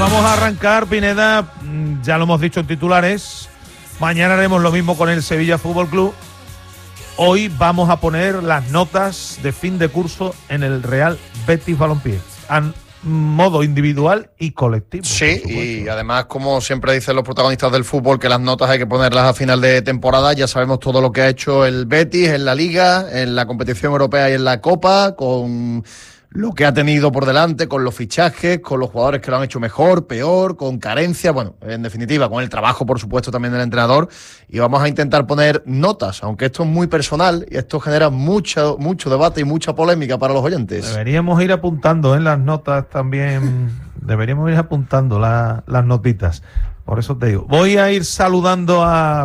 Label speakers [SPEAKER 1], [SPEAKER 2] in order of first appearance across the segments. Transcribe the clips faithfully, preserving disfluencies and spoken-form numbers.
[SPEAKER 1] Vamos a arrancar, Pineda, ya lo hemos dicho en titulares, mañana haremos lo mismo con el Sevilla Fútbol Club. Hoy vamos a poner las notas de fin de curso en el Real Betis Balompié, a modo individual y colectivo.
[SPEAKER 2] Sí, y además, como siempre dicen los protagonistas del fútbol, que las notas hay que ponerlas a final de temporada. Ya sabemos todo lo que ha hecho el Betis en la Liga, en la competición europea y en la Copa, con lo que ha tenido por delante, con los fichajes, con los jugadores que lo han hecho mejor, peor, con carencias, bueno, en definitiva, con el trabajo, por supuesto, también del entrenador. Y vamos a intentar poner notas, aunque esto es muy personal y esto genera mucho, mucho debate y mucha polémica para los oyentes.
[SPEAKER 1] Deberíamos ir apuntando en las notas también, deberíamos ir apuntando la, las notitas. Por eso te digo, voy a ir saludando a,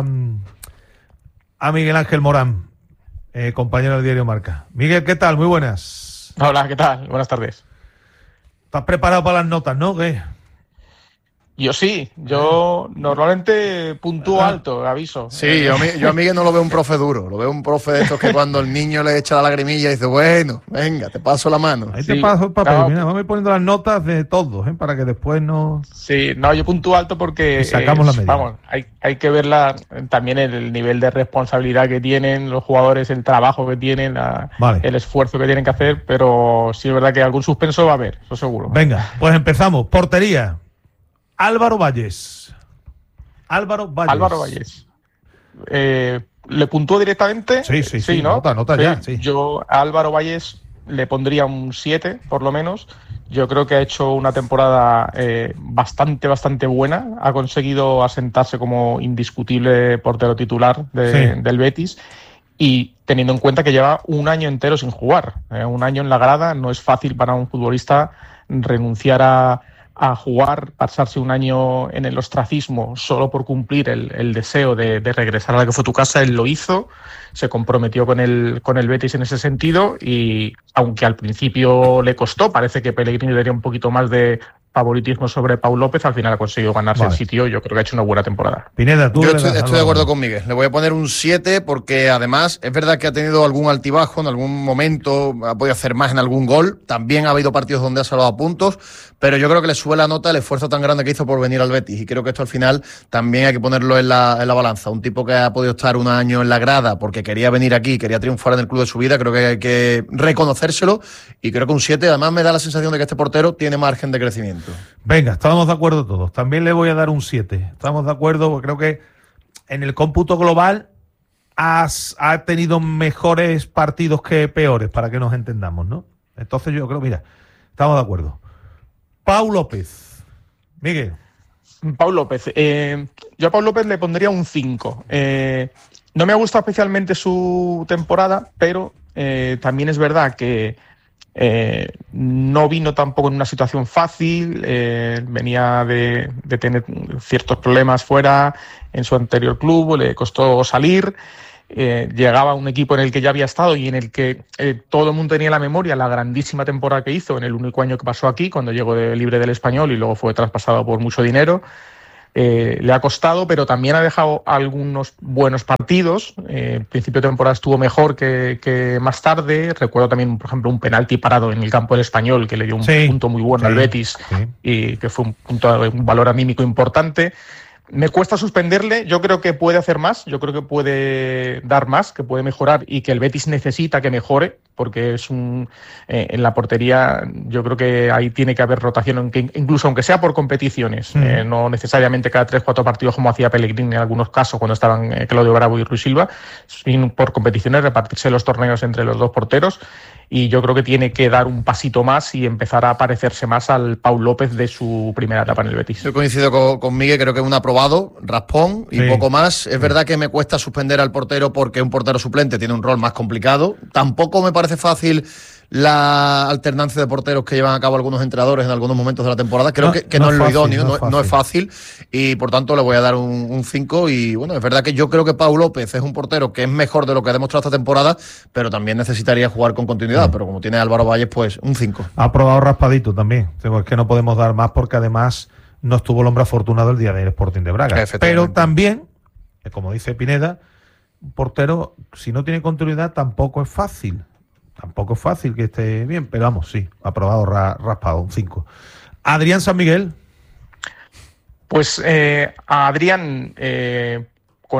[SPEAKER 1] a Miguel Ángel Morán, eh, compañero del diario Marca. Miguel, ¿qué tal? Muy buenas.
[SPEAKER 3] Hola, ¿qué tal? Buenas tardes.
[SPEAKER 1] ¿Estás preparado para las notas, no? ¿Qué?
[SPEAKER 3] Yo sí, yo normalmente puntúo alto, aviso.
[SPEAKER 2] Sí, yo a, mí, yo a Miguel no lo veo un profe duro, lo veo un profe de estos que cuando el niño le echa la lagrimilla dice, bueno, venga, te paso la mano.
[SPEAKER 1] Ahí
[SPEAKER 3] sí,
[SPEAKER 1] te paso el papel,
[SPEAKER 3] no,
[SPEAKER 1] mira, vamos poniendo las notas de todos, ¿eh? Para que después no...
[SPEAKER 3] Sí, no, yo puntúo alto porque...
[SPEAKER 1] Y sacamos
[SPEAKER 3] eh,
[SPEAKER 1] la media.
[SPEAKER 3] Vamos, hay, hay que ver la, también el nivel de responsabilidad que tienen los jugadores, el trabajo que tienen, la,
[SPEAKER 1] vale.
[SPEAKER 3] el esfuerzo que tienen que hacer, pero sí es verdad que algún suspenso va a haber, eso seguro.
[SPEAKER 1] Venga, pues empezamos. Portería. Álvaro Valles. Álvaro Valles.
[SPEAKER 3] Álvaro Valles. Eh, ¿Le puntúo directamente?
[SPEAKER 1] Sí, sí, sí.
[SPEAKER 3] sí ¿no?
[SPEAKER 1] Nota, nota
[SPEAKER 3] sí,
[SPEAKER 1] ya, sí.
[SPEAKER 3] Yo a Álvaro Valles le pondría un siete, por lo menos. Yo creo que ha hecho una temporada eh, bastante, bastante buena. Ha conseguido asentarse como indiscutible portero titular de, sí. del Betis. Y teniendo en cuenta que lleva un año entero sin jugar. Eh, un año en la grada. No es fácil para un futbolista renunciar a... a jugar, pasarse un año en el ostracismo solo por cumplir el, el deseo de, de regresar a la que fue tu casa. Él lo hizo, se comprometió con el, con el Betis en ese sentido y aunque al principio le costó, parece que Pellegrini le daría un poquito más de favoritismo sobre Pau López, al final ha conseguido ganarse vale. el sitio. Yo creo que ha hecho una buena temporada.
[SPEAKER 1] Pineda, tú
[SPEAKER 2] Yo estoy, estoy de acuerdo con Miguel. Le voy a poner un siete porque además es verdad que ha tenido algún altibajo en algún momento, ha podido hacer más en algún gol. También ha habido partidos donde ha salvado puntos, pero yo creo que le sube la nota el esfuerzo tan grande que hizo por venir al Betis y creo que esto al final también hay que ponerlo en la, en la balanza. Un tipo que ha podido estar un año en la grada porque quería venir aquí, quería triunfar en el club de su vida, creo que hay que reconocérselo y creo que un siete además me da la sensación de que este portero tiene margen de crecimiento.
[SPEAKER 1] Venga, estamos de acuerdo todos. También le voy a dar un siete. Estamos de acuerdo porque creo que en el cómputo global has, ha tenido mejores partidos que peores, para que nos entendamos, ¿no? Entonces yo creo, mira, estamos de acuerdo. Pau López. Miguel.
[SPEAKER 3] Pau López. Eh, yo a Pau López le pondría un cinco. Eh, no me ha gustado especialmente su temporada, pero eh, también es verdad que Eh, no vino tampoco en una situación fácil, eh, venía de, de tener ciertos problemas fuera en su anterior club, le costó salir, eh, llegaba a un equipo en el que ya había estado y en el que eh, todo el mundo tenía la memoria la grandísima temporada que hizo en el único año que pasó aquí, cuando llegó de libre del Español y luego fue traspasado por mucho dinero. Eh, le ha costado, pero también ha dejado algunos buenos partidos. Eh, en principio de temporada estuvo mejor que, que más tarde. Recuerdo también, por ejemplo, un penalti parado en el campo del Español que le dio un sí, punto muy bueno sí, al Betis sí. y que fue un, punto, un valor anímico importante. Me cuesta suspenderle, yo creo que puede hacer más, yo creo que puede dar más, que puede mejorar y que el Betis necesita que mejore, porque es un eh, en la portería yo creo que ahí tiene que haber rotación, aunque, incluso aunque sea por competiciones, mm. eh, no necesariamente cada tres cuatro partidos como hacía Pellegrini en algunos casos cuando estaban eh, Claudio Bravo y Ruiz Silva, sino por competiciones, repartirse los torneos entre los dos porteros. Y yo creo que tiene que dar un pasito más y empezar a parecerse más al Pau López de su primera etapa en el Betis.
[SPEAKER 2] Yo coincido con, con Miguel, creo que es un aprobado, raspón y sí. poco más. Es sí. verdad que me cuesta suspender al portero porque un portero suplente tiene un rol más complicado. Tampoco me parece fácil la alternancia de porteros que llevan a cabo algunos entrenadores en algunos momentos de la temporada. Creo no, que, que no, no es lo fácil, idóneo, no es, no, no es fácil y por tanto le voy a dar un cinco y bueno, es verdad que yo creo que Pau López es un portero que es mejor de lo que ha demostrado esta temporada, pero también necesitaría jugar con continuidad, sí. pero como tiene Álvaro Valles, pues un cinco.
[SPEAKER 1] Ha probado raspadito también, es que no podemos dar más porque además no estuvo el hombre afortunado el día del Sporting de Braga, pero también, como dice Pineda, un portero si no tiene continuidad tampoco es fácil. Tampoco es fácil que esté bien, pero vamos, sí, aprobado, ra, raspado, un cinco. Adrián San Miguel.
[SPEAKER 3] Pues eh, a Adrián, eh, con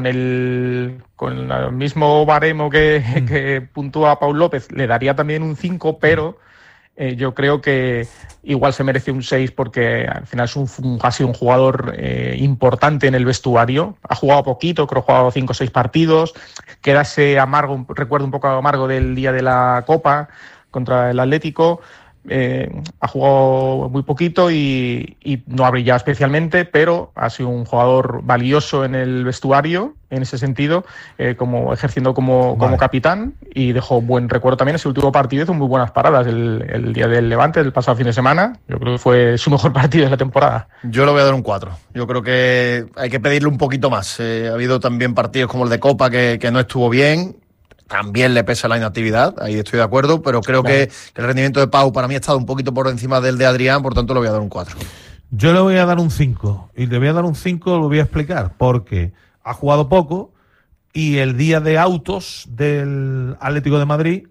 [SPEAKER 3] el con el mismo baremo que, mm. que puntúa a Paul López, le daría también un cinco, pero eh, yo creo que igual se merece un seis porque al final es un, un, ha sido un jugador eh, importante en el vestuario. Ha jugado poquito, creo que ha jugado cinco o seis partidos. Queda ese amargo, recuerdo un poco amargo del día de la Copa contra el Atlético. Eh, ha jugado muy poquito y, y no ha brillado especialmente, pero ha sido un jugador valioso en el vestuario, en ese sentido, eh, como ejerciendo como, vale. como capitán, y dejó buen recuerdo también ese último partido. Hizo muy buenas paradas el, el día del Levante, el pasado fin de semana. Yo creo que fue su mejor partido de la temporada.
[SPEAKER 2] Yo le voy a dar un cuatro. Yo creo que hay que pedirle un poquito más. Eh, ha habido también partidos como el de Copa que, que no estuvo bien. También le pesa la inactividad, ahí estoy de acuerdo, pero creo claro. que, que el rendimiento de Pau para mí ha estado un poquito por encima del de Adrián, por tanto le voy a dar un cuatro.
[SPEAKER 1] Yo le voy a dar un cinco, y le voy a dar un cinco, lo voy a explicar, porque ha jugado poco y el día de autos del Atlético de Madrid,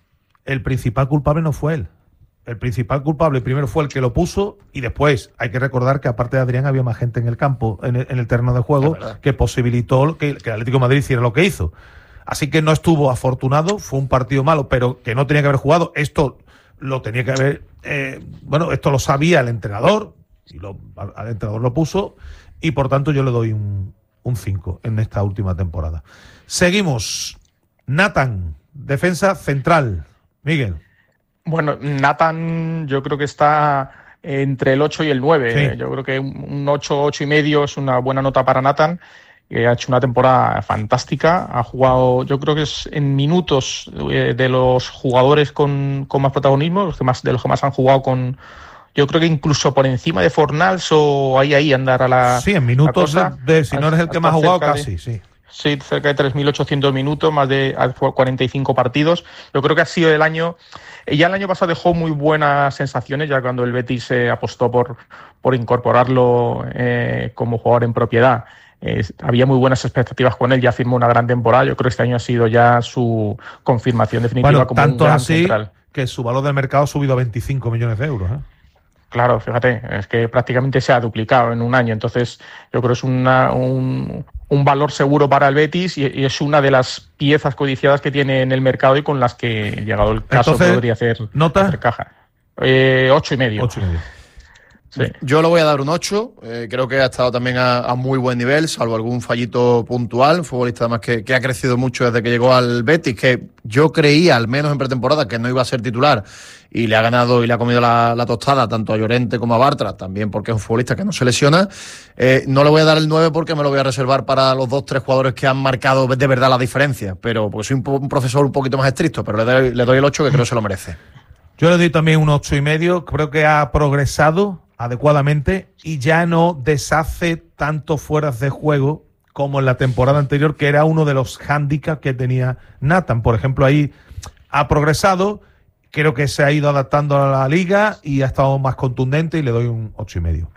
[SPEAKER 1] el principal culpable no fue él. El principal culpable primero fue el que lo puso y después hay que recordar que aparte de Adrián había más gente en el campo, en el, en el terreno de juego, que posibilitó que, que el Atlético de Madrid hiciera lo que hizo. Así que no estuvo afortunado, fue un partido malo, pero que no tenía que haber jugado. Esto lo tenía que haber, eh, bueno, esto lo sabía el entrenador, y lo, al entrenador lo puso, y por tanto yo le doy un cinco en esta última temporada. Seguimos. Nathan, defensa central. Miguel.
[SPEAKER 3] Bueno, Nathan yo creo que está entre el ocho y el nueve.
[SPEAKER 1] Sí.
[SPEAKER 3] Yo creo que un ocho, ocho y medio es una buena nota para Nathan. Que ha hecho una temporada fantástica, ha jugado, yo creo que es en minutos eh, de los jugadores con, con más protagonismo, los que más, de los que más han jugado con, yo creo que incluso por encima de Fornals o ahí ahí andar a la
[SPEAKER 1] sí, en minutos de, de, si no eres el que más ha jugado casi,
[SPEAKER 3] de,
[SPEAKER 1] sí.
[SPEAKER 3] Sí, cerca de tres mil ochocientos minutos, más de cuarenta y cinco partidos. Yo creo que ha sido el año, ya el año pasado dejó muy buenas sensaciones, ya cuando el Betis se apostó por, por incorporarlo eh, como jugador en propiedad. Eh, había muy buenas expectativas con él, ya firmó una gran temporada. Yo creo que este año ha sido ya su confirmación definitiva
[SPEAKER 1] bueno,
[SPEAKER 3] como
[SPEAKER 1] tanto
[SPEAKER 3] un gran
[SPEAKER 1] así
[SPEAKER 3] central.
[SPEAKER 1] Que su valor del mercado ha subido a veinticinco millones de euros. ¿eh?
[SPEAKER 3] Claro, fíjate, es que prácticamente se ha duplicado en un año. Entonces, yo creo que es una, un, un valor seguro para el Betis y, y es una de las piezas codiciadas que tiene en el mercado y con las que, llegado el caso,
[SPEAKER 1] entonces,
[SPEAKER 3] podría hacer,
[SPEAKER 1] ¿nota?
[SPEAKER 3] hacer caja. Eh, ocho y medio.
[SPEAKER 1] Ocho y medio.
[SPEAKER 3] Sí.
[SPEAKER 2] Yo le voy a dar un ocho, eh, creo que ha estado también a, a muy buen nivel, salvo algún fallito puntual, un futbolista además que, que ha crecido mucho desde que llegó al Betis, que yo creía, al menos en pretemporada, que no iba a ser titular, y le ha ganado y le ha comido la, la tostada tanto a Llorente como a Bartra, también porque es un futbolista que no se lesiona. Eh, no le voy a dar el nueve porque me lo voy a reservar para los dos, tres jugadores que han marcado de verdad la diferencia, pero porque soy un, un profesor un poquito más estricto, pero le doy, le doy el ocho que creo que se lo merece.
[SPEAKER 1] Yo le doy también un ocho y medio, creo que ha progresado adecuadamente y ya no deshace tanto fueras de juego como en la temporada anterior, que era uno de los hándicaps que tenía Nathan. Por ejemplo, ahí ha progresado, creo que se ha ido adaptando a la liga y ha estado más contundente y le doy un ocho y medio.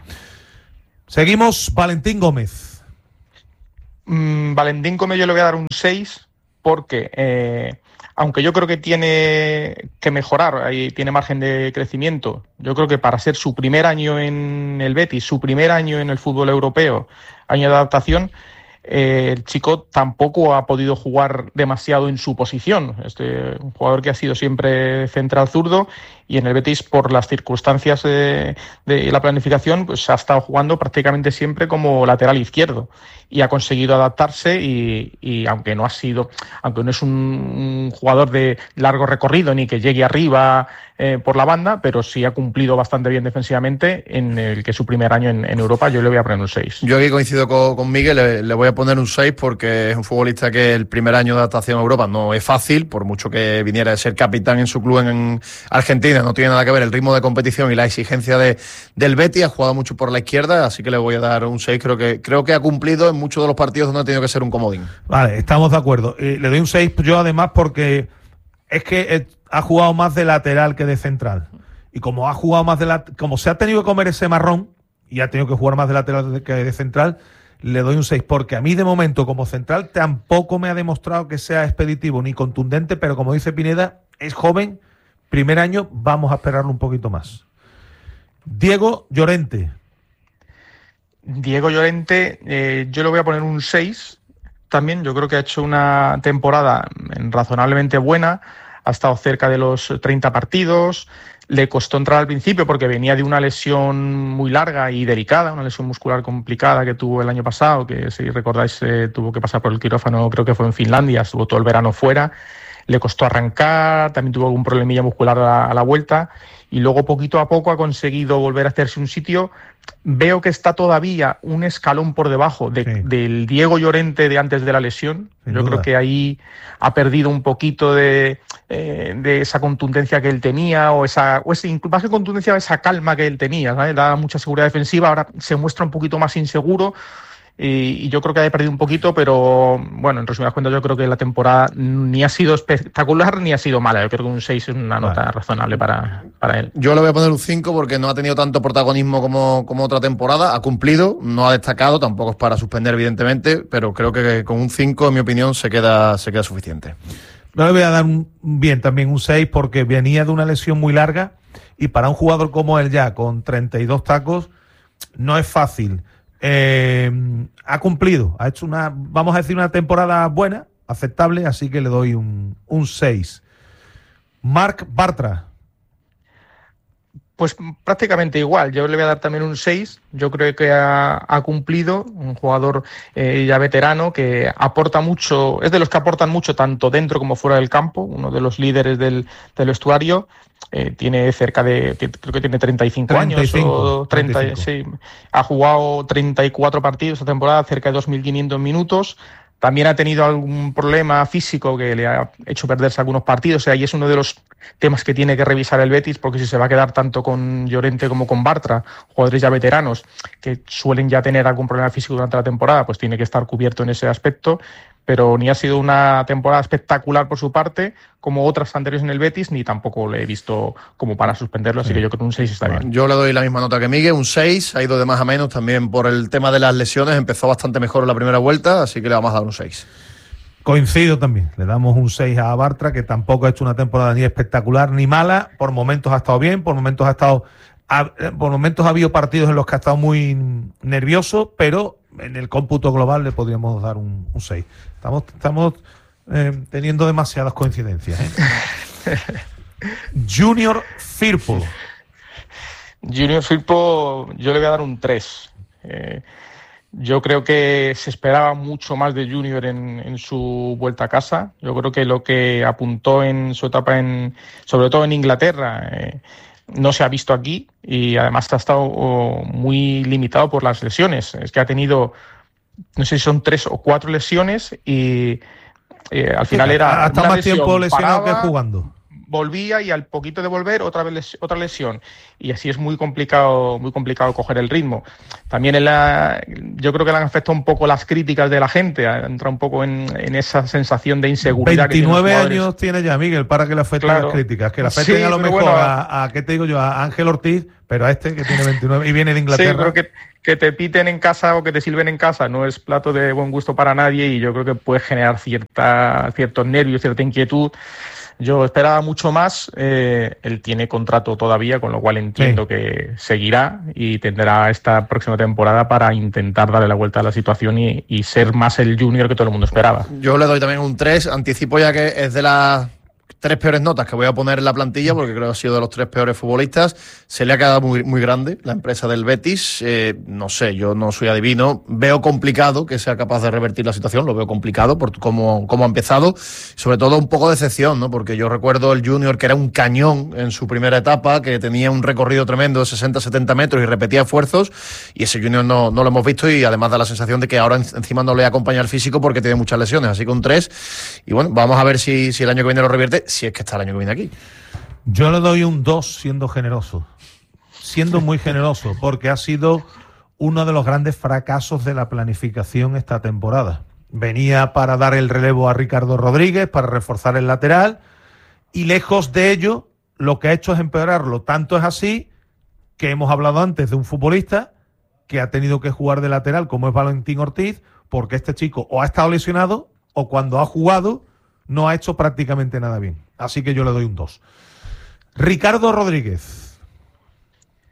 [SPEAKER 1] Seguimos, Valentín Gómez.
[SPEAKER 3] Mm, Valentín Gómez yo le voy a dar un seis porque eh, aunque yo creo que tiene que mejorar, ahí tiene margen de crecimiento, yo creo que para ser su primer año en el Betis, su primer año en el fútbol europeo, año de adaptación, eh, el chico tampoco ha podido jugar demasiado en su posición. Este, un jugador que ha sido siempre central zurdo y en el Betis, por las circunstancias de, de la planificación, pues ha estado jugando prácticamente siempre como lateral izquierdo y ha conseguido adaptarse y, y aunque no ha sido, aunque no es un, un jugador de largo recorrido ni que llegue arriba eh, por la banda, pero sí ha cumplido bastante bien defensivamente en el que es su primer año en, en Europa. Yo le voy a poner un seis.
[SPEAKER 2] Yo aquí coincido con, con Miguel, le, le voy a poner un seis porque es un futbolista que el primer año de adaptación a Europa no es fácil, por mucho que viniera de ser capitán en su club en, en Argentina, no tiene nada que ver el ritmo de competición y la exigencia de, del Betis, ha jugado mucho por la izquierda, así que le voy a dar un seis, creo que, creo que ha cumplido en muchos de los partidos donde ha tenido que ser un comodín.
[SPEAKER 1] Vale, estamos de acuerdo. Eh, le doy un seis yo además porque es que eh, ha jugado más de lateral que de central. Y como ha jugado más de la, como se ha tenido que comer ese marrón y ha tenido que jugar más de lateral que de central, le doy un seis, porque a mí de momento como central tampoco me ha demostrado que sea expeditivo ni contundente, pero como dice Pineda, es joven, primer año, vamos a esperarlo un poquito más. Diego Llorente.
[SPEAKER 3] Diego Llorente, eh, yo le voy a poner un seis también. Yo creo que ha hecho una temporada razonablemente buena, ha estado cerca de los treinta partidos, le costó entrar al principio porque venía de una lesión muy larga y delicada, una lesión muscular complicada que tuvo el año pasado, que si recordáis eh, tuvo que pasar por el quirófano, creo que fue en Finlandia, estuvo todo el verano fuera, le costó arrancar, también tuvo algún problemilla muscular a la, a la vuelta, y luego poquito a poco ha conseguido volver a hacerse un sitio. Veo que está todavía un escalón por debajo de, sí. del Diego Llorente de antes de la lesión. Sin Yo duda. creo que ahí ha perdido un poquito de, eh, de esa contundencia que él tenía, o esa, o ese, más que contundencia, esa calma que él tenía, ¿sabes? Daba mucha seguridad defensiva, ahora se muestra un poquito más inseguro. Y yo creo que ha perdido un poquito, pero bueno, en resumidas cuentas, yo creo que la temporada ni ha sido espectacular ni ha sido mala. Yo creo que un seis es una nota vale. razonable para, para él.
[SPEAKER 2] Yo le voy a poner un cinco porque no ha tenido tanto protagonismo como, como otra temporada. Ha cumplido, no ha destacado, tampoco es para suspender, evidentemente, pero creo que con un cinco, en mi opinión, se queda, se queda suficiente.
[SPEAKER 1] Yo le voy a dar un bien también un seis porque venía de una lesión muy larga y para un jugador como él ya, con treinta y dos tacos, no es fácil. Eh, ha cumplido, ha hecho una, vamos a decir, una temporada buena, aceptable, así que le doy un, un seis. Marc Bartra.
[SPEAKER 3] Pues prácticamente igual, yo le voy a dar también un seis, yo creo que ha, ha cumplido, un jugador eh, ya veterano que aporta mucho, es de los que aportan mucho tanto dentro como fuera del campo, uno de los líderes del, del vestuario. Eh, tiene cerca de, creo que tiene treinta y cinco años o treinta, treinta y cinco. Sí, ha jugado treinta y cuatro partidos esta temporada, cerca de dos mil quinientos minutos. También ha tenido algún problema físico que le ha hecho perderse algunos partidos, o sea, y es uno de los temas que tiene que revisar el Betis, porque si se va a quedar tanto con Llorente como con Bartra, jugadores ya veteranos que suelen ya tener algún problema físico durante la temporada, pues tiene que estar cubierto en ese aspecto. Pero ni ha sido una temporada espectacular por su parte, como otras anteriores en el Betis, ni tampoco le he visto como para suspenderlo, así sí. que yo creo que un seis está bien.
[SPEAKER 2] Yo le doy la misma nota que Miguel, un seis, ha ido de más a menos también por el tema de las lesiones, empezó bastante mejor en la primera vuelta, así que le vamos a dar un seis.
[SPEAKER 1] Coincido también, le damos un seis a Bartra, que tampoco ha hecho una temporada ni espectacular ni mala, por momentos ha estado bien, por momentos ha estado... Ha, por momentos ha habido partidos en los que ha estado muy nervioso, pero en el cómputo global le podríamos dar un, un seis. Estamos, estamos eh, teniendo demasiadas coincidencias. ¿eh? Junior Firpo.
[SPEAKER 3] Junior Firpo, yo le voy a dar un tres. Eh, yo creo que se esperaba mucho más de Junior en, en su vuelta a casa. Yo creo que lo que apuntó en su etapa, en, sobre todo en Inglaterra, eh, no se ha visto aquí, y además ha estado oh, muy limitado por las lesiones. Es que ha tenido, no sé si son tres o cuatro lesiones, y eh, al final era
[SPEAKER 1] ha estado más lesión, tiempo lesionado
[SPEAKER 3] paraba,
[SPEAKER 1] que jugando.
[SPEAKER 3] Volvía y al poquito de volver otra vez les, otra lesión, y así es muy complicado muy complicado coger el ritmo. También en la, yo creo que le han afectado un poco las críticas de la gente, entra un poco en, en esa sensación de inseguridad.
[SPEAKER 1] veintinueve años tiene ya Miguel para que le afecten claro. las críticas, que le afecten sí, a lo mejor bueno, a, a, ¿qué te digo yo? A Ángel Ortiz, pero a este que tiene veintinueve y viene de Inglaterra.
[SPEAKER 3] Sí, creo que, que te piten en casa o que te sirven en casa no es plato de buen gusto para nadie, y yo creo que puede generar cierta, ciertos nervios, cierta inquietud. Yo esperaba mucho más, eh, él tiene contrato todavía, con lo cual entiendo sí. que seguirá y tendrá esta próxima temporada para intentar darle la vuelta a la situación y, y ser más el Junior que todo el mundo esperaba.
[SPEAKER 2] Yo le doy también un tres, anticipo ya que es de las tres peores notas que voy a poner en la plantilla, porque creo que ha sido de los tres peores futbolistas. Se le ha quedado muy, muy grande la empresa del Betis. Eh, no sé, yo no soy adivino. Veo complicado que sea capaz de revertir la situación, lo veo complicado por cómo, cómo ha empezado. Sobre todo un poco de decepción, ¿no? Porque yo recuerdo el Junior que era un cañón en su primera etapa, que tenía un recorrido tremendo de sesenta a setenta metros y repetía esfuerzos, y ese Junior no, no lo hemos visto, y además da la sensación de que ahora encima no le acompaña el físico porque tiene muchas lesiones. Así que un tres. Y bueno, vamos a ver si, si el año que viene lo revierte, si es que está el año que viene aquí.
[SPEAKER 1] Yo le doy un dos siendo generoso, siendo muy generoso, porque ha sido uno de los grandes fracasos de la planificación esta temporada. Venía para dar el relevo a Ricardo Rodríguez, para reforzar el lateral, y lejos de ello, lo que ha hecho es empeorarlo. Tanto es así que hemos hablado antes de un futbolista que ha tenido que jugar de lateral, como es Valentín Ortiz, porque este chico o ha estado lesionado o cuando ha jugado no ha hecho prácticamente nada bien. Así que yo le doy un dos. Ricardo Rodríguez.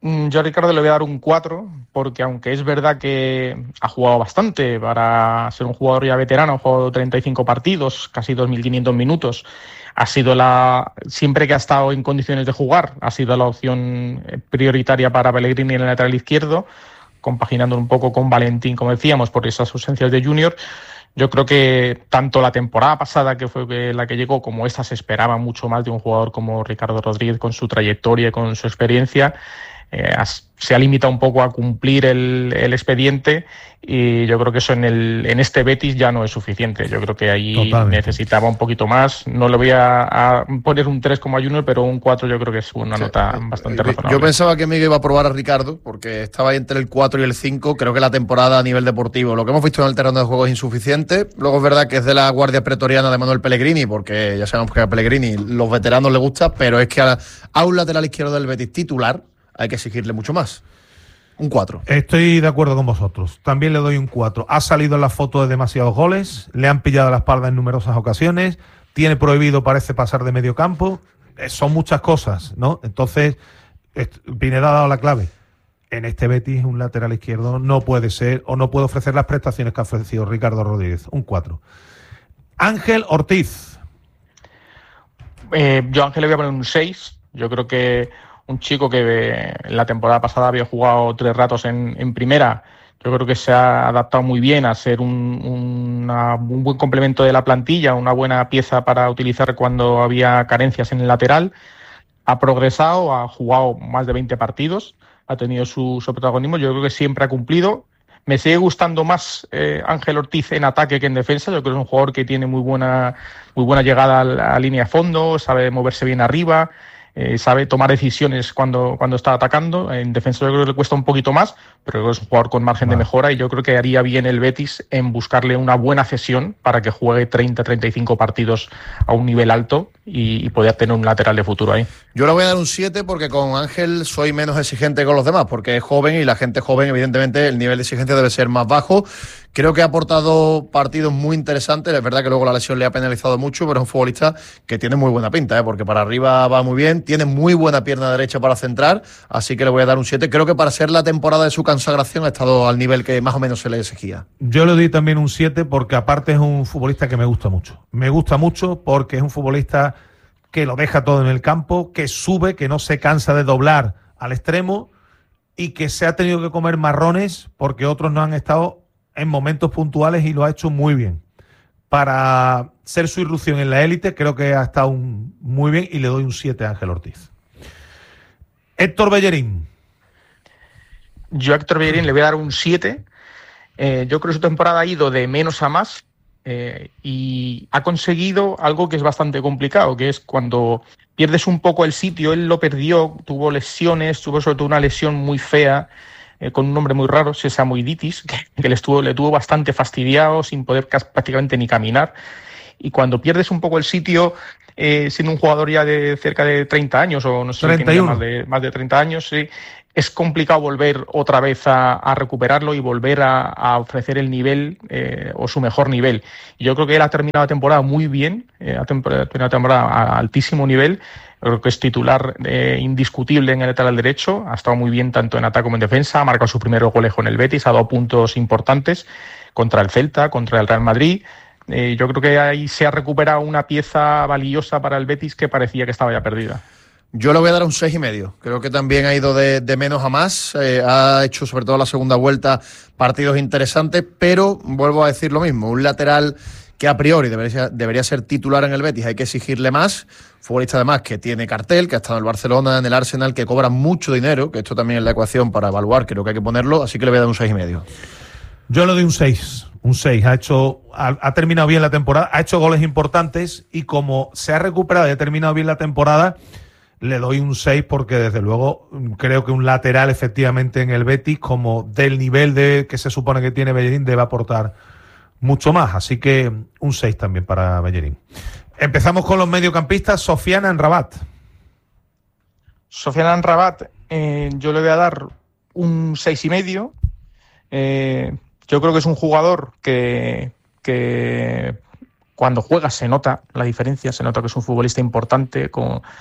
[SPEAKER 3] Yo a Ricardo le voy a dar un cuatro, porque aunque es verdad que ha jugado bastante para ser un jugador ya veterano, ha jugado treinta y cinco partidos, casi dos mil quinientos minutos, ha sido la siempre que ha estado en condiciones de jugar, ha sido la opción prioritaria para Pellegrini en el lateral izquierdo, compaginando un poco con Valentín, como decíamos, por esas ausencias de Junior. Yo creo que tanto la temporada pasada, que fue la que llegó, como esta, se esperaba mucho más de un jugador como Ricardo Rodríguez, con su trayectoria y con su experiencia. Eh, se ha limitado un poco a cumplir el, el expediente, y yo creo que eso en el en este Betis ya no es suficiente. Yo creo que ahí Totalmente. necesitaba un poquito más. No le voy a, a poner un tres como a Junior, pero un cuatro yo creo que es una sí, nota bastante razonable.
[SPEAKER 2] Yo pensaba que Miguel iba a probar a Ricardo, porque estaba ahí entre el cuatro y el cinco. Creo que la temporada a nivel deportivo, lo que hemos visto en el terreno de juego, es insuficiente. Luego es verdad que es de la guardia pretoriana de Manuel Pellegrini, porque ya sabemos que a Pellegrini los veteranos le gusta, pero es que a, a un lateral izquierdo del Betis titular hay que exigirle mucho más. Un cuatro.
[SPEAKER 1] Estoy de acuerdo con vosotros. También le doy un cuatro. Ha salido en la foto de demasiados goles, le han pillado la espalda en numerosas ocasiones, tiene prohibido, parece, pasar de medio campo. Eh, son muchas cosas, ¿no? Entonces, Pineda ha dado la clave. En este Betis, un lateral izquierdo no puede ser, o no puede ofrecer las prestaciones que ha ofrecido Ricardo Rodríguez. Un cuatro. Ángel Ortiz.
[SPEAKER 3] Eh, yo a Ángel le voy a poner un seis. Yo creo que un chico que en la temporada pasada había jugado tres ratos en, en primera, yo creo que se ha adaptado muy bien a ser un, una, un buen complemento de la plantilla, una buena pieza para utilizar cuando había carencias en el lateral. Ha progresado, ha jugado más de veinte partidos, ha tenido su, su protagonismo, yo creo que siempre ha cumplido. Me sigue gustando más eh, Ángel Ortiz en ataque que en defensa. Yo creo que es un jugador que tiene muy buena, muy buena llegada a la, a línea de fondo, sabe moverse bien arriba, Eh, sabe tomar decisiones cuando, cuando está atacando. En defensa yo creo que le cuesta un poquito más, pero es un jugador con margen vale. de mejora, y yo creo que haría bien el Betis en buscarle una buena cesión para que juegue treinta a treinta y cinco partidos a un nivel alto y, y poder tener un lateral de futuro ahí.
[SPEAKER 2] Yo le voy a dar un siete, porque con Ángel soy menos exigente con los demás, porque es joven y la gente joven, evidentemente, el nivel de exigencia debe ser más bajo. Creo que ha aportado partidos muy interesantes. Es verdad que luego la lesión le ha penalizado mucho, pero es un futbolista que tiene muy buena pinta, ¿eh? Porque para arriba va muy bien, tiene muy buena pierna derecha para centrar, así que le voy a dar un siete. Creo que para ser la temporada de su consagración ha estado al nivel que más o menos se le exigía.
[SPEAKER 1] Yo le doy también un siete, porque aparte es un futbolista que me gusta mucho. Me gusta mucho porque es un futbolista que lo deja todo en el campo, que sube, que no se cansa de doblar al extremo, y que se ha tenido que comer marrones porque otros no han estado en momentos puntuales, y lo ha hecho muy bien. Para ser su irrupción en la élite, creo que ha estado un, muy bien, y le doy un siete a Ángel Ortiz. Héctor Bellerín.
[SPEAKER 3] Yo a Héctor Bellerín le voy a dar un siete. Eh, yo creo que su temporada ha ido de menos a más, eh, y ha conseguido algo que es bastante complicado, que es cuando pierdes un poco el sitio. Él lo perdió, tuvo lesiones, tuvo sobre todo una lesión muy fea, Eh, con un nombre muy raro, sesamoiditis, que, que le, estuvo, le tuvo bastante fastidiado, sin poder prácticamente ni caminar. Y cuando pierdes un poco el sitio, eh, siendo un jugador ya de cerca de treinta años, o no sé,
[SPEAKER 1] treinta y uno.
[SPEAKER 3] Más, de, más de treinta años, sí, es complicado volver otra vez a, a recuperarlo y volver a, a ofrecer el nivel, eh, o su mejor nivel. Y yo creo que él ha terminado la temporada muy bien, eh, ha terminado la temporada a altísimo nivel. Creo que es titular eh, indiscutible en el lateral derecho. Ha estado muy bien tanto en ataque como en defensa. Ha marcado su primer goles con el Betis. Ha dado puntos importantes contra el Celta, contra el Real Madrid. Eh, yo creo que ahí se ha recuperado una pieza valiosa para el Betis que parecía que estaba ya perdida.
[SPEAKER 2] Yo le voy a dar un seis y medio. Creo que también ha ido de, de menos a más. Eh, ha hecho, sobre todo la segunda vuelta, partidos interesantes, pero vuelvo a decir lo mismo. Un lateral que a priori debería, debería ser titular en el Betis, hay que exigirle más. Futbolista además que tiene cartel, que ha estado en el Barcelona, en el Arsenal, que cobra mucho dinero, que esto también es la ecuación para evaluar, creo que hay que ponerlo, así que le voy a dar un seis y medio.
[SPEAKER 1] Yo le doy un seis, un seis. Ha hecho, ha, ha terminado bien la temporada, ha hecho goles importantes, y como se ha recuperado y ha terminado bien la temporada, le doy un seis, porque desde luego creo que un lateral efectivamente en el Betis, como del nivel de que se supone que tiene Bellerín, debe aportar mucho más, así que un seis también para Bellerín. Empezamos con los mediocampistas. Sofiane Amrabat.
[SPEAKER 3] Sofiane Amrabat, eh, yo le voy a dar un seis y medio. Eh, yo creo que es un jugador que, que cuando juega se nota la diferencia, se nota que es un futbolista importante, con,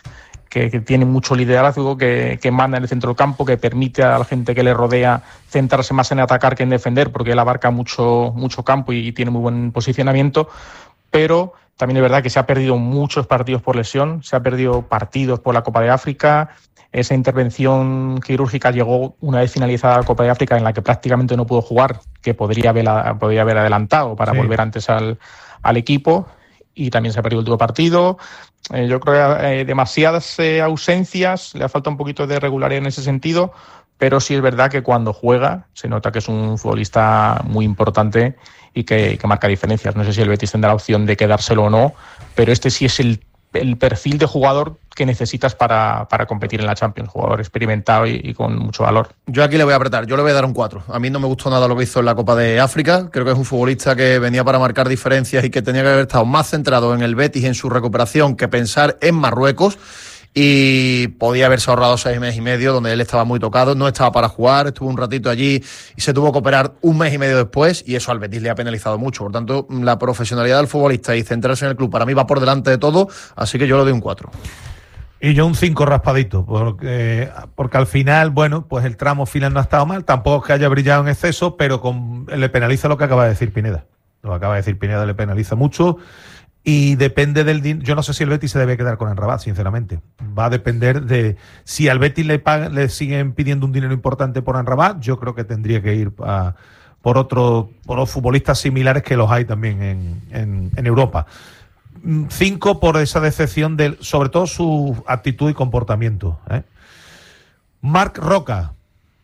[SPEAKER 3] que, que tiene mucho liderazgo, que, que manda en el centro del campo, que permite a la gente que le rodea centrarse más en atacar que en defender, porque él abarca mucho, mucho campo y, y tiene muy buen posicionamiento, pero también es verdad que se ha perdido muchos partidos por lesión, se ha perdido partidos por la Copa de África. Esa intervención quirúrgica llegó una vez finalizada la Copa de África, en la que prácticamente no pudo jugar, que podría haber, podría haber adelantado para sí. volver antes al, al equipo, y también se ha perdido el último partido. Eh, yo creo que eh, demasiadas eh, ausencias, le falta un poquito de regularidad en ese sentido, pero sí es verdad que cuando juega se nota que es un futbolista muy importante y que, que marca diferencias. No sé si el Betis tendrá la opción de quedárselo o no, pero este sí es el el perfil de jugador que necesitas para, para competir en la Champions, jugador experimentado y, y con mucho valor.
[SPEAKER 2] Yo aquí le voy a apretar, yo le voy a dar un cuatro. A mí no me gustó nada lo que hizo en la Copa de África, creo que es un futbolista que venía para marcar diferencias y que tenía que haber estado más centrado en el Betis y en su recuperación que pensar en Marruecos, y podía haberse ahorrado seis meses y medio donde él estaba muy tocado, no estaba para jugar, estuvo un ratito allí y se tuvo que operar un mes y medio después, y eso al Betis le ha penalizado mucho. Por tanto, la profesionalidad del futbolista y centrarse en el club para mí va por delante de todo, así que yo le doy un cuatro.
[SPEAKER 1] Y yo un cinco raspadito, porque, porque al final, bueno, pues el tramo final no ha estado mal, tampoco es que haya brillado en exceso, pero con, le penaliza lo que acaba de decir Pineda. Lo que acaba de decir Pineda le penaliza mucho. Y depende del dinero. Yo no sé si el Betis se debe quedar con Amrabat, sinceramente. Va a depender de si al Betis le pagan, le siguen pidiendo un dinero importante por Amrabat. Yo creo que tendría que ir a, por otro, por los futbolistas similares que los hay también en, en, en Europa. Cinco por esa decepción de, sobre todo su actitud y comportamiento. ¿eh? Marc Roca.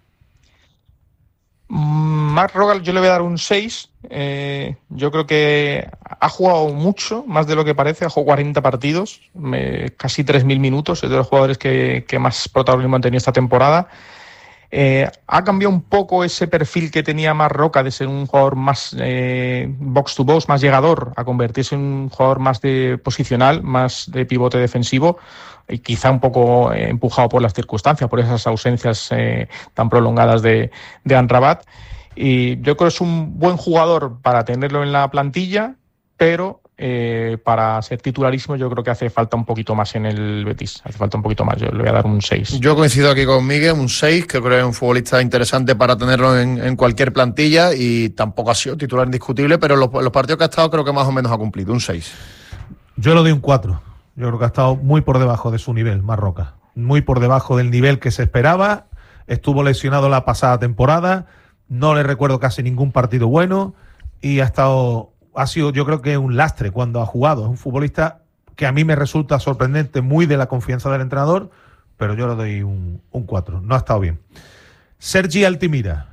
[SPEAKER 3] Marc Roca yo le voy a dar un seis. Eh, yo creo que ha jugado mucho, más de lo que parece, ha jugado cuarenta partidos, me, casi tres mil minutos, es de los jugadores que, que más protagonismo han tenido esta temporada. Eh, ha cambiado un poco ese perfil que tenía Marc Roca de ser un jugador más eh, box to box, más llegador, a convertirse en un jugador más de posicional, más de pivote defensivo, y quizá un poco eh, empujado por las circunstancias, por esas ausencias eh, tan prolongadas de, de Amrabat. Y yo creo que es un buen jugador para tenerlo en la plantilla, pero eh, para ser titularísimo yo creo que hace falta un poquito más en el Betis, hace falta un poquito más, yo le voy a dar un seis.
[SPEAKER 2] Yo coincido aquí con Miguel, un seis, que creo que es un futbolista interesante para tenerlo en, en cualquier plantilla, y tampoco ha sido titular indiscutible, pero los, los partidos que ha estado creo que más o menos ha cumplido, un seis.
[SPEAKER 1] Yo le doy un cuatro, yo creo que ha estado muy por debajo de su nivel, Marc Roca, muy por debajo del nivel que se esperaba, estuvo lesionado la pasada temporada, no le recuerdo casi ningún partido bueno, y ha estado, ha sido yo creo que un lastre cuando ha jugado. Es un futbolista que a mí me resulta sorprendente, muy de la confianza del entrenador, pero yo le doy un, un cuatro, no ha estado bien. Sergi Altimira.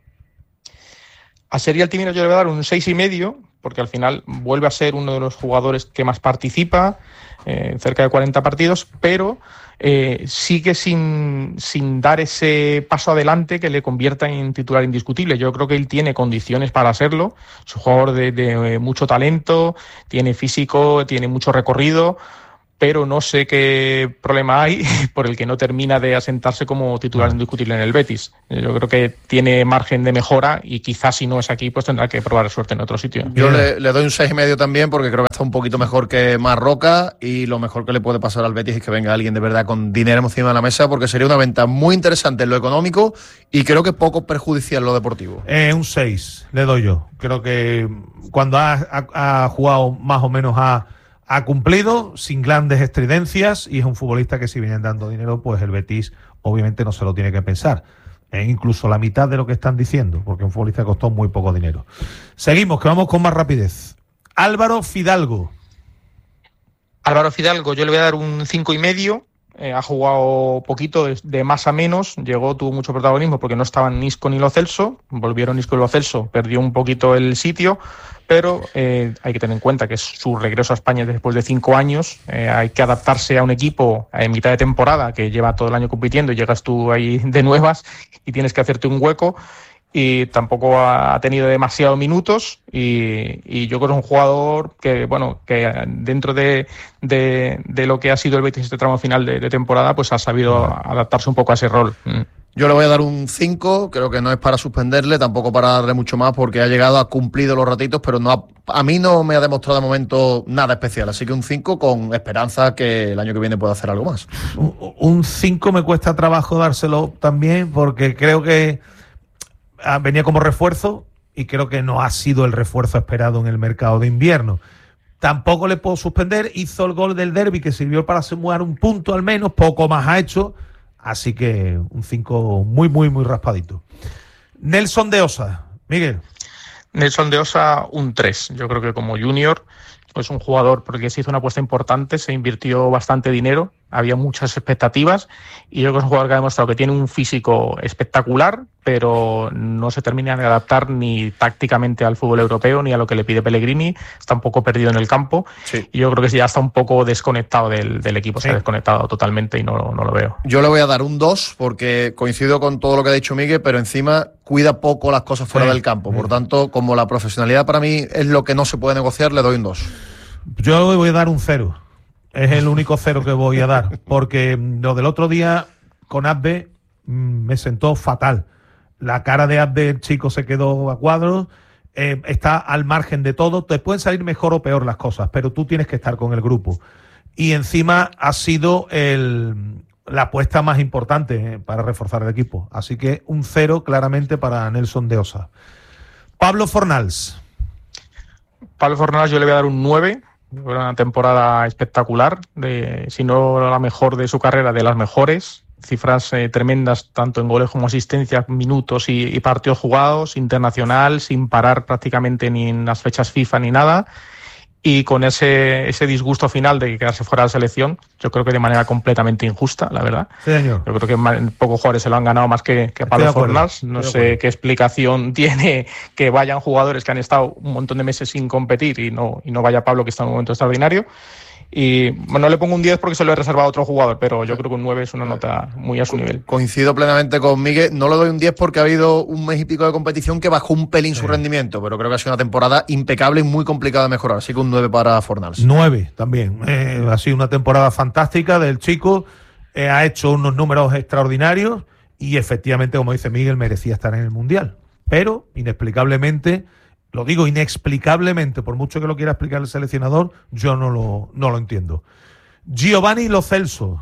[SPEAKER 3] A Sergi Altimira yo le voy a dar un seis y medio, porque al final vuelve a ser uno de los jugadores que más participa, eh, cerca de cuarenta partidos, pero eh, sigue sin, sin dar ese paso adelante que le convierta en titular indiscutible. Yo creo que él tiene condiciones para serlo, es un jugador de, de mucho talento, tiene físico, tiene mucho recorrido, pero no sé qué problema hay por el que no termina de asentarse como titular indiscutible en el Betis. Yo creo que tiene margen de mejora y quizás si no es aquí, pues tendrá que probar suerte en otro sitio.
[SPEAKER 2] Yo le, le doy un seis y medio también, porque creo que está un poquito mejor que Marc Roca, y lo mejor que le puede pasar al Betis es que venga alguien de verdad con dinero encima de la mesa, porque sería una venta muy interesante en lo económico y creo que poco perjudicial en lo deportivo.
[SPEAKER 1] Eh, un seis le doy yo. Creo que cuando ha, ha, ha jugado más o menos a Ha cumplido sin grandes estridencias, y es un futbolista que si vienen dando dinero, pues el Betis obviamente no se lo tiene que pensar. E incluso la mitad de lo que están diciendo, porque un futbolista costó muy poco dinero. Seguimos, que vamos con más rapidez. Álvaro Fidalgo.
[SPEAKER 3] Álvaro Fidalgo, yo le voy a dar un cinco y medio. Eh, ha jugado poquito, de, de más a menos, llegó, tuvo mucho protagonismo porque no estaban Isco ni Lo Celso, volvieron Isco y Lo Celso, perdió un poquito el sitio, pero eh, hay que tener en cuenta que es su regreso a España después de cinco años, eh, hay que adaptarse a un equipo en mitad de temporada que lleva todo el año compitiendo y llegas tú ahí de nuevas y tienes que hacerte un hueco, y tampoco ha tenido demasiados minutos, y, y yo creo que es un jugador que, bueno, que dentro de, de, de lo que ha sido el Betis este tramo final de, de temporada, pues ha sabido adaptarse un poco a ese rol.
[SPEAKER 2] Yo le voy a dar un cinco, creo que no es para suspenderle, tampoco para darle mucho más, porque ha llegado, ha cumplido los ratitos, pero no ha, a mí no me ha demostrado de momento nada especial, así que un cinco con esperanza que el año que viene pueda hacer algo más.
[SPEAKER 1] Un cinco me cuesta trabajo dárselo también, porque creo que venía como refuerzo y creo que no ha sido el refuerzo esperado en el mercado de invierno. Tampoco le puedo suspender, hizo el gol del derbi que sirvió para sumar un punto al menos, poco más ha hecho. Así que un cinco muy, muy, muy raspadito. Nelson de Osa. Miguel.
[SPEAKER 3] Nelson de Osa, un tres. Yo creo que como junior, pues un jugador, porque se hizo una apuesta importante, se invirtió bastante dinero, había muchas expectativas, y yo creo que es un jugador que ha demostrado que tiene un físico espectacular, pero no se termina de adaptar ni tácticamente al fútbol europeo, ni a lo que le pide Pellegrini, está un poco perdido en el campo, sí. Y yo creo que ya está un poco desconectado del, del equipo, sí. Se ha desconectado totalmente y no, no lo veo.
[SPEAKER 2] Yo le voy a dar un dos, porque coincido con todo lo que ha dicho Miguel, pero encima cuida poco las cosas fuera sí. del campo, por tanto, como la profesionalidad para mí es lo que no se puede negociar, le doy un dos.
[SPEAKER 1] Yo le voy a dar un cero. Es el único cero que voy a dar, porque lo del otro día con Abde me sentó fatal. La cara de Abde, el chico se quedó a cuadros, eh, está al margen de todo. Te pueden salir mejor o peor las cosas, pero tú tienes que estar con el grupo. Y encima ha sido el, la apuesta más importante eh, para reforzar el equipo. Así que un cero claramente para Nelson de Osa. Pablo Fornals.
[SPEAKER 3] Pablo Fornals yo le voy a dar un nueve. Una temporada espectacular, de, si no la mejor de su carrera, de las mejores. Cifras eh, tremendas, tanto en goles como asistencias, minutos y, y partidos jugados, internacional, sin parar prácticamente ni en las fechas FIFA ni nada. Y con ese, ese disgusto final de quedarse fuera de la selección, yo creo que de manera completamente injusta, la verdad.
[SPEAKER 1] Sí, señor.
[SPEAKER 3] Yo creo que pocos jugadores se lo han ganado más que, que Pablo Fornals. No sé qué explicación tiene que vayan jugadores que han estado un montón de meses sin competir y no, y no vaya Pablo, que está en un momento extraordinario. Y bueno, le pongo un diez porque se lo he reservado a otro jugador, pero yo creo que un nueve es una nota muy a su nivel.
[SPEAKER 2] Coincido plenamente con Miguel. No le doy un diez porque ha habido un mes y pico de competición que bajó un pelín sí. su rendimiento, pero creo que ha sido una temporada impecable y muy complicada de mejorar. Así que un nueve para Fornals.
[SPEAKER 1] nueve también. Eh, ha sido una temporada fantástica del chico. Eh, ha hecho unos números extraordinarios y efectivamente, como dice Miguel, merecía estar en el Mundial. Pero, inexplicablemente... Lo digo inexplicablemente, por mucho que lo quiera explicar el seleccionador, yo no lo, no lo entiendo. Giovanni Lo Celso.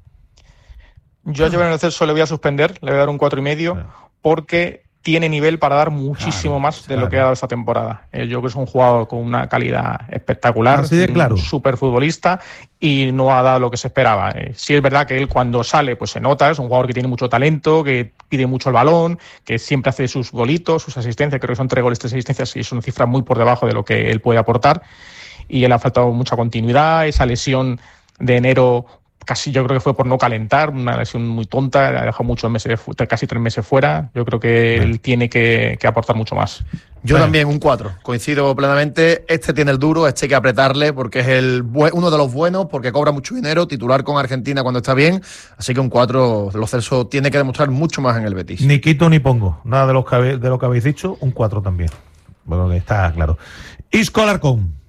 [SPEAKER 3] Yo a Giovanni Lo Celso le voy a suspender, le voy a dar un cuatro y medio, claro. Porque tiene nivel para dar muchísimo claro, más de claro. lo que ha dado esta temporada. Eh, yo creo que es un jugador con una calidad espectacular,
[SPEAKER 1] así de claro.
[SPEAKER 3] un súper futbolista y no ha dado lo que se esperaba. Eh, sí es verdad que él cuando sale pues se nota, es un jugador que tiene mucho talento, que pide mucho el balón, que siempre hace sus golitos, sus asistencias, creo que son tres goles, tres asistencias y es una cifra muy por debajo de lo que él puede aportar y él ha faltado mucha continuidad, esa lesión de enero casi yo creo que fue por no calentar, una lesión muy tonta, ha dejado muchos meses, casi tres meses fuera. Yo creo que él tiene que, que aportar mucho más.
[SPEAKER 2] Yo bueno. también un cuatro, coincido plenamente. Este tiene el duro, este hay que apretarle porque es el bu- uno de los buenos, porque cobra mucho dinero, titular con Argentina cuando está bien. Así que un cuatro, Lo Celso tiene que demostrar mucho más en el Betis.
[SPEAKER 1] Ni quito ni pongo, nada de lo que, habe- de lo que habéis dicho, un cuatro también. Bueno, está claro. Isco Alarcón.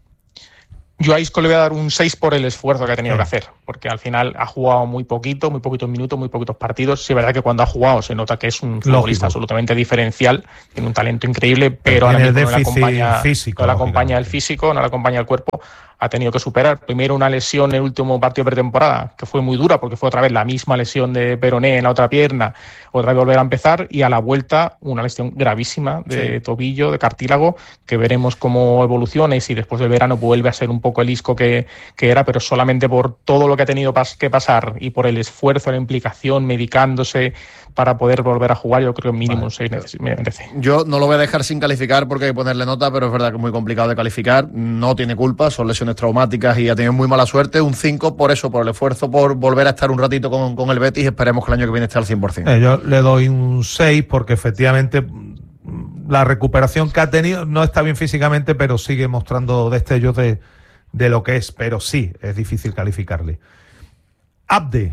[SPEAKER 3] Yo a Isco le voy a dar un seis por el esfuerzo que ha tenido sí. que hacer, porque al final ha jugado muy poquito, muy poquitos minutos, muy poquitos partidos. Sí, es verdad que cuando ha jugado se nota que es un futbolista lógico. absolutamente diferencial, tiene un talento increíble, pero, pero ahora mismo no le acompaña, físico, no le acompaña el físico, no le acompaña el cuerpo. Ha tenido que superar primero una lesión en el último partido de pretemporada, que fue muy dura porque fue otra vez la misma lesión de peroné en la otra pierna, otra vez volver a empezar, y a la vuelta una lesión gravísima de sí. tobillo, de cartílago, que veremos cómo evoluciona y si después del verano vuelve a ser un poco el Isco que, que era, pero solamente por todo lo que ha tenido pas- que pasar y por el esfuerzo, la implicación, medicándose para poder volver a jugar, yo creo que mínimo un seis me merece.
[SPEAKER 2] Yo no lo voy a dejar sin calificar porque hay que ponerle nota, pero es verdad que es muy complicado de calificar, no tiene culpa, son lesiones traumáticas y ha tenido muy mala suerte. Un cinco por eso, por el esfuerzo, por volver a estar un ratito con, con el Betis. Esperemos que el año que viene esté al cien por ciento.
[SPEAKER 1] Eh, yo le doy un seis porque efectivamente la recuperación que ha tenido no está bien físicamente, pero sigue mostrando destellos de, de lo que es, pero sí, es difícil calificarle. Abde.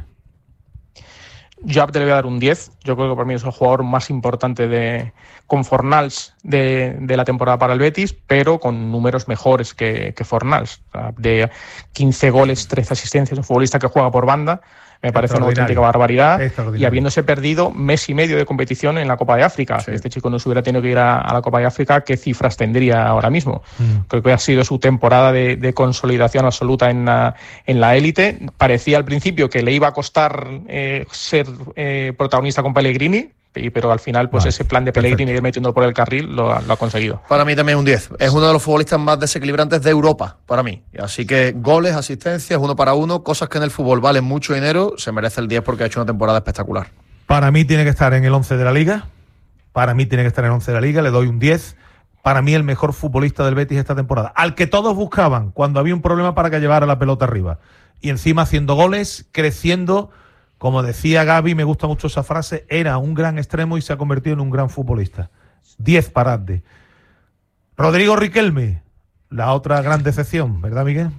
[SPEAKER 3] Yo a Abde le voy a dar un diez. Yo creo que para mí es el jugador más importante de con Fornals de, de la temporada para el Betis, pero con números mejores que, que Fornals. De quince goles, trece asistencias, un futbolista que juega por banda, Me parece una auténtica barbaridad. Y habiéndose perdido mes y medio de competición en la Copa de África. Sí. Si este chico no se hubiera tenido que ir a, a la Copa de África, ¿qué cifras tendría ahora mismo? Mm. Creo que ha sido su temporada de, de consolidación absoluta en la, en la élite. Parecía al principio que le iba a costar eh, ser eh, protagonista con Pellegrini, pero al final pues vale, ese plan de Pellegrini ir metiendo por el carril lo, lo ha conseguido.
[SPEAKER 2] Para mí también un diez. Es uno de los futbolistas más desequilibrantes de Europa, para mí. Así que goles, asistencias, uno para uno, cosas que en el fútbol valen mucho dinero, se merece el diez porque ha hecho una temporada espectacular.
[SPEAKER 1] Para mí tiene que estar en el once de la Liga. Para mí tiene que estar en el once de la Liga, le doy un diez. Para mí el mejor futbolista del Betis esta temporada. Al que todos buscaban cuando había un problema para que llevara la pelota arriba. Y encima haciendo goles, creciendo. Como decía Gaby, me gusta mucho esa frase, era un gran extremo y se ha convertido en un gran futbolista. diez para Adde. Rodrigo Riquelme, la otra gran decepción, ¿verdad, Miguel?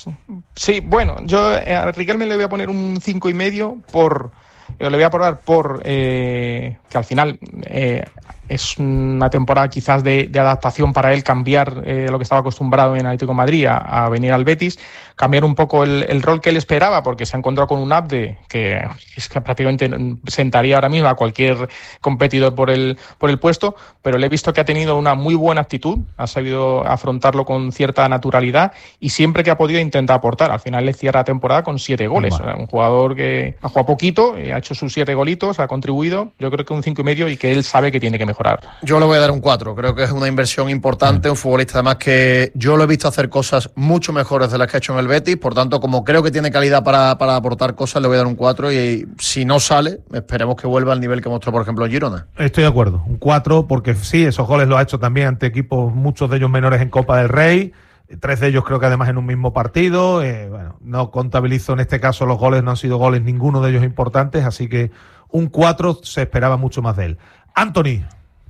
[SPEAKER 3] Sí, bueno, yo a Riquelme le voy a poner un cinco y medio por... Le voy a poner por eh, que al final eh, es una temporada quizás de, de adaptación para él, cambiar eh, lo que estaba acostumbrado en Atlético de Madrid a, a venir al Betis, cambiar un poco el, el rol que él esperaba, porque se ha encontrado con un Abde que es que prácticamente sentaría ahora mismo a cualquier competidor por el, por el puesto, pero le he visto que ha tenido una muy buena actitud, ha sabido afrontarlo con cierta naturalidad y siempre que ha podido intenta aportar. Al final le cierra la temporada con siete goles. Bueno. Un jugador que ha jugado poquito, ha hecho sus siete golitos, ha contribuido, yo creo que un cinco y medio y que él sabe que tiene que mejorar.
[SPEAKER 2] Yo le voy a dar un cuatro, creo que es una inversión importante, un futbolista además que yo lo he visto hacer cosas mucho mejores de las que ha hecho en el Betis, por tanto como creo que tiene calidad para, para aportar cosas, le voy a dar un cuatro y si no sale, esperemos que vuelva al nivel que mostró por ejemplo en Girona.
[SPEAKER 1] Estoy de acuerdo, un cuatro porque sí, esos goles los ha hecho también ante equipos, muchos de ellos menores en Copa del Rey, tres de ellos creo que además en un mismo partido, eh, bueno, no contabilizo en este caso los goles, no han sido goles ninguno de ellos importantes, así que un cuatro se esperaba mucho más de él. Anthony.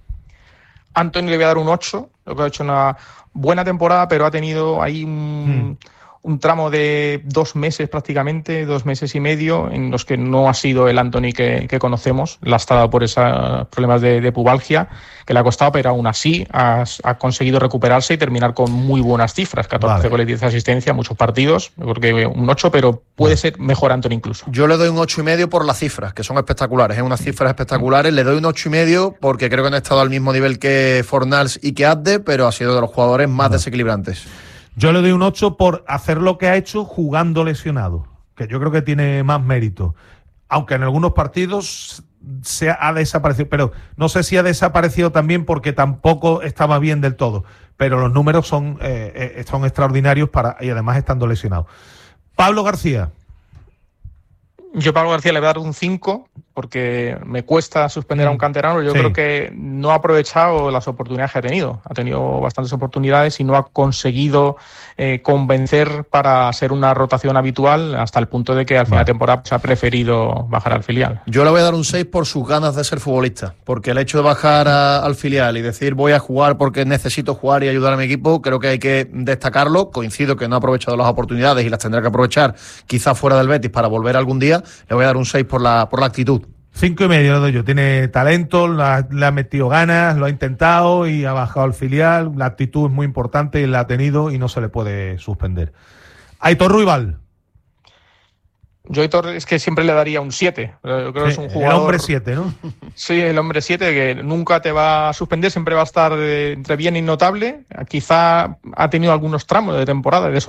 [SPEAKER 3] Anthony le voy a dar un ocho, lo que ha hecho una buena temporada, pero ha tenido ahí un, mm. un tramo de dos meses prácticamente, dos meses y medio, en los que no ha sido el Anthony que, que conocemos, lastrado por esos problemas de, de pubalgia, que le ha costado, pero aún así ha, ha conseguido recuperarse y terminar con muy buenas cifras, catorce vale. goles, diez asistencias, muchos partidos, yo creo que un ocho, pero puede ser mejor Anthony incluso.
[SPEAKER 2] Yo le doy un ocho y medio por las cifras, que son espectaculares, es unas cifras espectaculares, le doy un ocho y medio porque creo que no ha estado al mismo nivel que Fornals y que Adde, pero ha sido de los jugadores más vale. desequilibrantes.
[SPEAKER 1] Yo le doy un ocho por hacer lo que ha hecho jugando lesionado, que yo creo que tiene más mérito. Aunque en algunos partidos se ha desaparecido, pero no sé si ha desaparecido también porque tampoco estaba bien del todo. Pero los números son, eh, son extraordinarios para y además estando lesionado. Pablo García.
[SPEAKER 3] Yo a Pablo García le voy a dar un cinco porque me cuesta suspender a un canterano. Yo sí. creo que no ha aprovechado las oportunidades que ha tenido. Ha tenido bastantes oportunidades y no ha conseguido eh, convencer para ser una rotación habitual hasta el punto de que al final vale. de temporada se ha preferido bajar al filial.
[SPEAKER 2] Yo le voy a dar un seis por sus ganas de ser futbolista, porque el hecho de bajar a, al filial y decir voy a jugar porque necesito jugar y ayudar a mi equipo, creo que hay que destacarlo. Coincido que no ha aprovechado las oportunidades y las tendrá que aprovechar quizás fuera del Betis para volver algún día. Le voy a dar un seis por la, por la actitud.
[SPEAKER 1] Cinco y medio le doy yo. Tiene talento, la, le ha metido ganas, lo ha intentado y ha bajado al filial. La actitud es muy importante y la ha tenido y no se le puede suspender. Aitor Ruibal.
[SPEAKER 3] Yo Aitor es que siempre le daría un siete. Yo creo que es un jugador...
[SPEAKER 1] El hombre siete, ¿no?
[SPEAKER 3] Sí, el hombre siete que nunca te va a suspender, siempre va a estar de, entre bien y notable. Quizá ha tenido algunos tramos de temporada de esos